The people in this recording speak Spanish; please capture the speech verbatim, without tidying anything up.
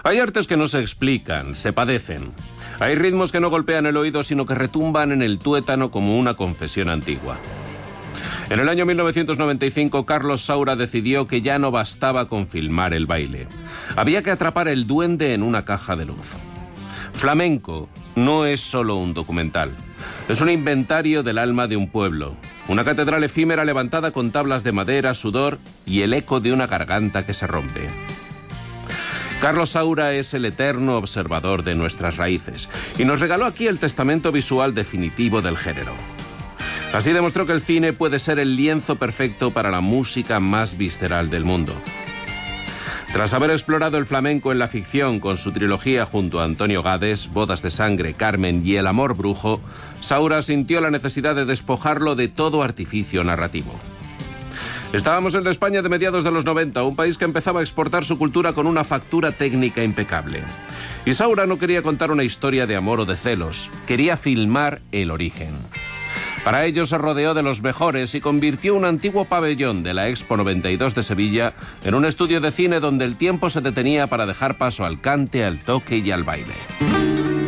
Hay artes que no se explican, se padecen. Hay ritmos que no golpean el oído, sino que retumban en el tuétano como una confesión antigua. En el año mil novecientos noventa y cinco, Carlos Saura decidió que ya no bastaba con filmar el baile. Había que atrapar el duende en una caja de luz. Flamenco no es solo un documental. Es un inventario del alma de un pueblo. Una catedral efímera levantada con tablas de madera, sudor y el eco de una garganta que se rompe. Carlos Saura es el eterno observador de nuestras raíces y nos regaló aquí el testamento visual definitivo del género. Así demostró que el cine puede ser el lienzo perfecto para la música más visceral del mundo. Tras haber explorado el flamenco en la ficción con su trilogía junto a Antonio Gades, Bodas de Sangre, Carmen y El Amor Brujo, Saura sintió la necesidad de despojarlo de todo artificio narrativo. Estábamos en la España de mediados de los noventa, un país que empezaba a exportar su cultura con una factura técnica impecable. Y Saura no quería contar una historia de amor o de celos, quería filmar el origen. Para ello se rodeó de los mejores y convirtió un antiguo pabellón de la Expo noventa y dos de Sevilla en un estudio de cine donde el tiempo se detenía para dejar paso al cante, al toque y al baile.